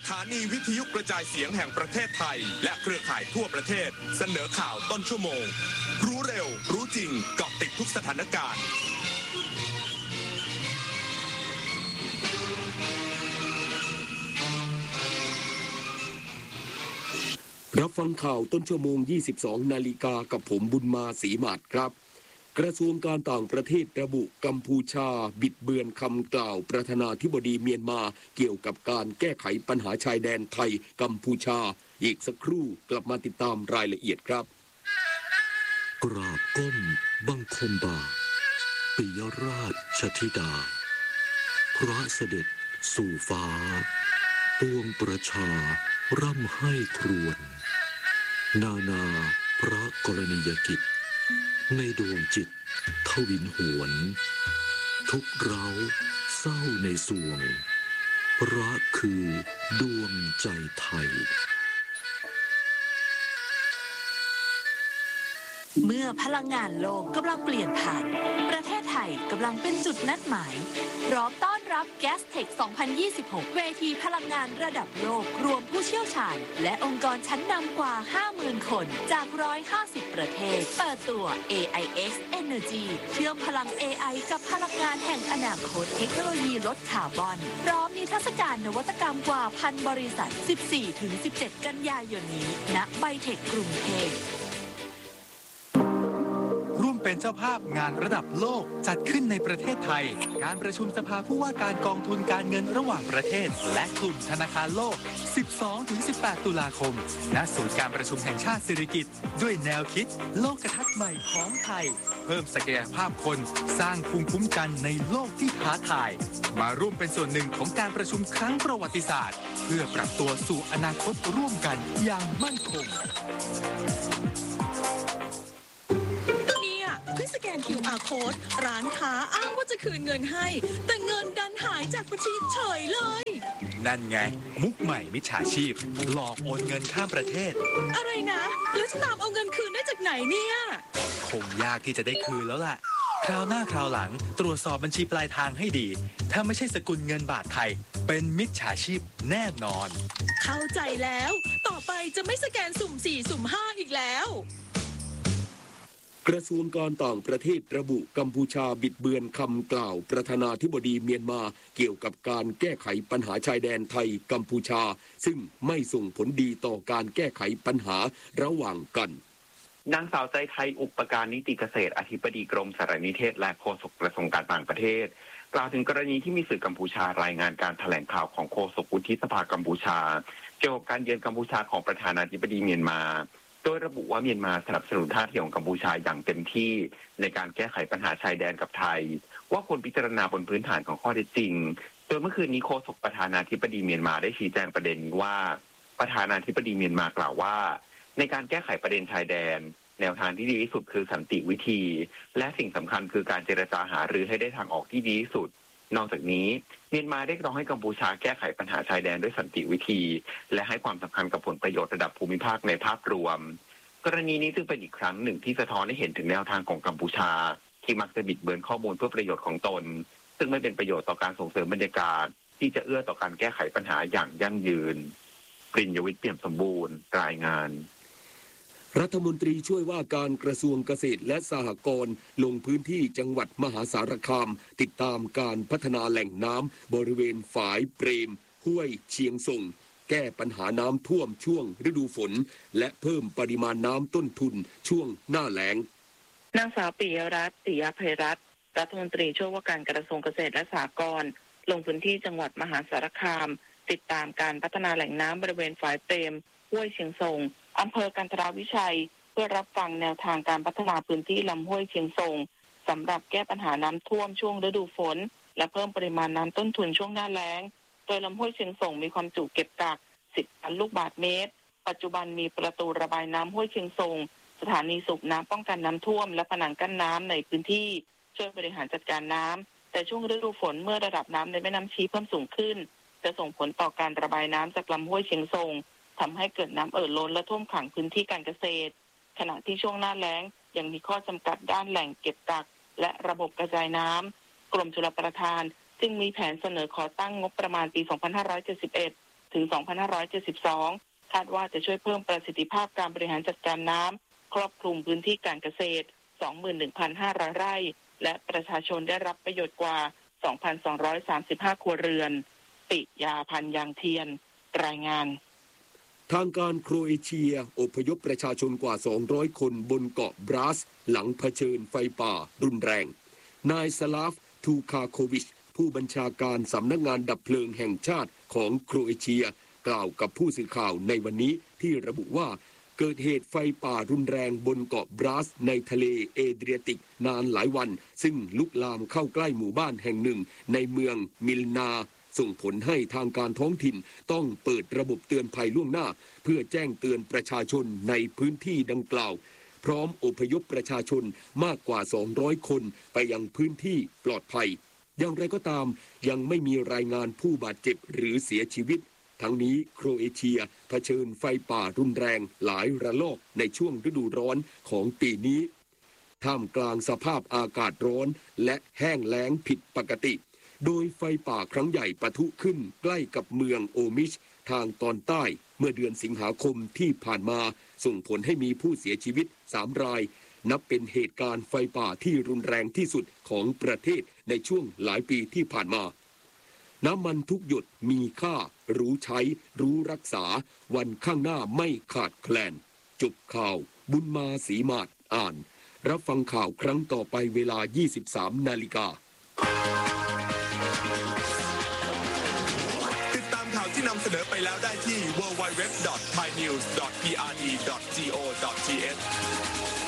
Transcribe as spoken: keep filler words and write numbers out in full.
ถานีวิทยุกระจายเสียงแห่งประเทศไทยและเครือข่ายทั่วประเทศเสนอข่าวต้นชั่วโมงรู้เร็วรู้จริงเกาะติดทุกสถานการณ์รับฟังข่าวต้นชั่วโมง ยี่สิบสอง นาฬิกากับผมบุญมาศรีหมาดครับกระทรวงการต่างประเทศระบุกัมพูชาบิดเบือนคำกล่าวประธานาธิบดีเมียนมาเกี่ยวกับการแก้ไขปัญหาชายแดนไทยกัมพูชาอีกสักครู่กลับมาติดตามรายละเอียดครับกราบก้มบังคมบาทปิยราชธิดาพระเสด็จสู่ฟ้าปวงประชาร่ำให้ครวญนานาพระกรณียกิจในดวงจิตทวินหวนทุกเร้าเศร้าในสวงรักคือดวงใจไทยเมื่อพลังงานโลกกำลังเปลี่ยนผ่านประเทศไทยกำลังเป็นจุดนัดหมายพร้อมต้อนรับ Gastech สองพันยี่สิบหก เวทีพลังงานระดับโลกรวมผู้เชี่ยวชาญและองค์กรชั้นนำกว่า ห้าหมื่น คนจาก หนึ่งร้อยห้าสิบ ประเทศเปิดตัว เอ ไอ เอ็กซ์ Energy เชื่อมพลัง เอ ไอ กับพลังงานแห่งอนาคตเทคโนโลยีลดคาร์บอนพร้อมนิทรรศการนวัตกรรมกว่าพันบริษัท สิบสี่ถึงสิบเจ็ด กันยายนนี้ณไบเทคกรุงเทพร่วมเป็นเจ้าภาพงานระดับโลกจัดขึ้นในประเทศไทยการประชุมสภาผู้ว่าการกองทุนการเงินระหว่างประเทศและกลุ่มธนาคารโลก สิบสองถึงสิบแปด ตุลาคมณศูนย์การประชุมแห่งชาติสิริกิติ์ด้วยแนวคิดโลกทัศน์ใหม่ของไทยเพิ่มศักยภาพคนสร้างภูมิคุ้มกันในโลกที่ท้าทายมาร่วมเป็นส่วนหนึ่งของการประชุมครั้งประวัติศาสตร์เพื่อปรับตัวสู่อนาคตร่วมกันอย่างมั่นคงเพื่อสแกน คิว อาร์ Code ร้านค้าอ้างว่าจะคืนเงินให้แต่เงินดันหายจากบัญชีเฉยเลยนั่นไงมุกใหม่มิจฉาชีพหลอกโอนเงินข้ามประเทศอะไรนะแล้วจะตามเอาเงินคืนได้จากไหนเนี่ยคงยากที่จะได้คืนแล้วล่ะคราวหน้าคราวหลังตรวจสอบบัญชีปลายทางให้ดีถ้าไม่ใช่สกุลเงินบาทไทยเป็นมิจฉาชีพแน่นอนเข้าใจแล้วต่อไปจะไม่สแกนสุ่มสี่สุ่มห้าอีกแล้วกระทรวงการต่างประเทศระบุกัมพูชาบิดเบือนคำกล่าวประธานาธิบดีเมียนมาเกี่ยวกับการแก้ไขปัญหาชายแดนไทยกัมพูชาซึ่งไม่ส่งผลดีต่อการแก้ไขปัญหาระหว่างกันนางสาวใจไทยอุปการนิติเกษตรอธิบดีกรมสารนิเทศและโฆษกกระทรวงการต่างประเทศกล่าวถึงกรณีที่มีสื่อกัมพูชารายงานการแถลงข่าวของโฆษกวุฒิสภากัมพูชาเกี่ยวกับการเยือนกัมพูชาของประธานาธิบดีเมียนมาโดยระบุว่าเมียนมาสนับสนุนท่าทีของกัมพูชาอย่างเต็มที่ในการแก้ไขปัญหาชายแดนกับไทยว่าควรพิจารณาบนพื้นฐานของข้อเท็จจริงโดยเมื่อคืนนี้โฆษกประธานาธิบดีเมียนมาได้ชี้แจงประเด็นนี้ว่าประธานาธิบดีเมียนมากล่าวว่าในการแก้ไขประเด็นชายแดนแนวทางที่ดีที่สุดคือสันติวิธีและสิ่งสำคัญคือการเจรจาหารือให้ได้ทางออกที่ดีที่สุดนอกจากนี้เมียนมาเรียกร้องให้กัมพูชาแก้ไขปัญหาชายแดนด้วยสันติวิธีและให้ความสำคัญกับผลประโยชน์ระดับภูมิภาคในภาพรวมกรณีนี้จึงเป็นอีกครั้งหนึ่งที่สะท้อนให้เห็นถึงแนวทางของกัมพูชาที่มักจะบิดเบือนข้อมูลเพื่อประโยชน์ของตนซึ่งไม่เป็นประโยชน์ต่อการส่งเสริมบรรยากาศที่จะเอื้อต่อการแก้ไขปัญหาอย่างยั่งยืนปริญญวิทย์เปี่ยมสมบูรณ์รายงานรัฐมนตรีช่วยว่าการกระทรวงเกษตรและสหกรณ์ลงพื้นที่จังหวัดมหาสารคามติดตามการพัฒนาแหล่งน้ำบริเวณฝายเปรมห้วยเชียงส่งแก้ปัญหาน้ำท่วมช่วงฤดูฝนและเพิ่มปริมาณน้ำต้นทุนช่วงหน้าแล้งนางสาวปิยรัตน์ ติยภัยรัตน์รัฐมนตรีช่วยว่าการกระทรวงเกษตรและสหกรณ์ลงพื้นที่จังหวัดมหาสารคามติดตามการพัฒนาแหล่งน้ำบริเวณฝายเปรมห้วยเชียงส่งอำเภอกันทราวิชัยเพื่อรับฟังแนวทางการพัฒนาพื้นที่ลำห้วยเชียงส่งสำหรับแก้ปัญหาน้ำท่วมช่วงฤดูฝนและเพิ่มปริมาณน้ำต้นทุนช่วงหน้าแล้งโดยลำห้วยเชียงส่งมีความจุเก็บกักสิบพันลูกบาศก์เมตรปัจจุบันมีประตูระบายน้ำห้วยเชียงส่งสถานีสูบน้ำป้องกันน้ำท่วมและผนังกั้นน้ำในพื้นที่ช่วยบริหารจัดการน้ำแต่ช่วงฤดูฝนเมื่อระดับน้ำในแม่น้ำชีเพิ่มสูงขึ้นจะส่งผลต่อการระบายน้ำจากลำห้วยเชียงส่งทำให้เกิดน้ำเอ่อล้นและท่วมขังพื้นที่การเกษตรขณะที่ช่วงหน้าแล้งยังมีข้อจำกัดด้านแหล่งเก็บกักและระบบกระจายน้ำกรมชลประทานจึงมีแผนเสนอขอตั้งงบประมาณปี สองพันห้าร้อยเจ็ดสิบเอ็ดถึง สองพันห้าร้อยเจ็ดสิบสอง คาดว่าจะช่วยเพิ่มประสิทธิภาพการบริหารจัดการน้ำครอบคลุมพื้นที่การเกษตร สองหมื่นหนึ่งพันห้าร้อย ไร่ และประชาชนได้รับประโยชน์กว่า สองพันสองร้อยสามสิบห้า ครัวเรือน ปิยาพันธ์ยางเทียนรายงานทางการโครเอเชียอพยพประชาชนกว่า สองร้อย คนบนเกาะบรัสหลังเผชิญไฟป่ารุนแรง นายสลาฟ ทูคาโควิช ผู้บัญชาการสำนักงานดับเพลิงแห่งชาติของโครเอเชียกล่าวกับผู้สื่อข่าวในวันนี้ที่ระบุว่าเกิดเหตุไฟป่ารุนแรงบนเกาะบรัสในทะเลเอเดรียติกนานหลายวันซึ่งลุกลามเข้าใกล้หมู่บ้านแห่งหนึ่งในเมืองมิลนาส่งผลให้ทางการท้องถิ่นต้องเปิดระบบเตือนภัยล่วงหน้าเพื่อแจ้งเตือนประชาชนในพื้นที่ดังกล่าวพร้อมอพยพประชาชนมากกว่า สองร้อย คนไปยังพื้นที่ปลอดภัยอย่างไรก็ตามยังไม่มีรายงานผู้บาดเจ็บหรือเสียชีวิตทั้งนี้โครเอเชียเผชิญไฟป่ารุนแรงหลายระลอกในช่วงฤดูร้อนของปีนี้ท่ามกลางสภาพอากาศร้อนและแห้งแล้งผิดปกติโดยไฟป่าครั้งใหญ่ปะทุขึ้นใกล้กับเมืองโอมิชทางตอนใต้เมื่อเดือนสิงหาคมที่ผ่านมาส่งผลให้มีผู้เสียชีวิตสามรายนับเป็นเหตุการณ์ไฟป่าที่รุนแรงที่สุดของประเทศในช่วงหลายปีที่ผ่านมาน้ำมันทุกหยดมีค่ารู้ใช้รู้รักษาวันข้างหน้าไม่ขาดแคลนจบข่าวบุญมาศรีมาศอ่านรับฟังข่าวครั้งต่อไปเวลา ยี่สิบสาม นาฬิกาติดตามข่าวที่นำเสนอไปแล้วได้ที่ ดับเบิลยู ดับเบิลยู ดับเบิลยู ดอท ไทยนิวส์ ดอท พี อาร์ ดี ดอท โก ดอท ที เอช